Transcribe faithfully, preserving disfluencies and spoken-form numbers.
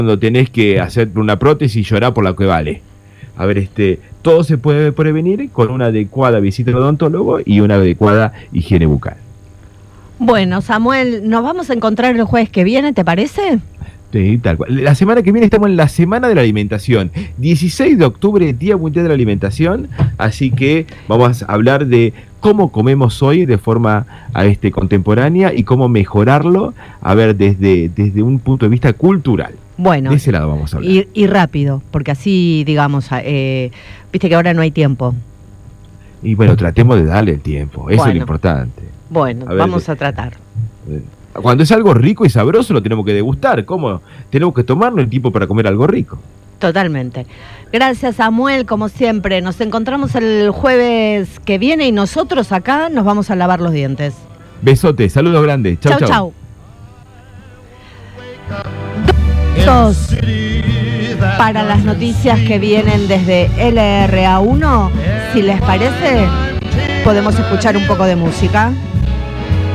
cuando tenés que hacer una prótesis y llorar por la que vale. A ver, este, todo se puede prevenir con una adecuada visita al odontólogo y una adecuada higiene bucal. Bueno, Samuel, nos vamos a encontrar el jueves que viene, ¿te parece? Sí, tal cual. La semana que viene estamos en la Semana de la Alimentación. dieciséis de octubre, Día Mundial de la Alimentación. Así que vamos a hablar de cómo comemos hoy de forma a este, contemporánea y cómo mejorarlo, a ver, desde, desde un punto de vista cultural. Bueno, de ese lado vamos a hablar. Y, y rápido, porque así, digamos, eh, viste que ahora no hay tiempo. Y bueno, tratemos de darle el tiempo. Eso bueno, es lo importante. Bueno, a ver, vamos a tratar. Cuando es algo rico y sabroso lo tenemos que degustar. ¿Cómo? Tenemos que tomarnos el tiempo para comer algo rico. Totalmente. Gracias, Samuel, como siempre. Nos encontramos el jueves que viene y nosotros acá nos vamos a lavar los dientes. Besotes, saludos grandes. Chau, chau. Chau, chau. Dos. Para las noticias que vienen desde L R A uno, si les parece, podemos escuchar un poco de música.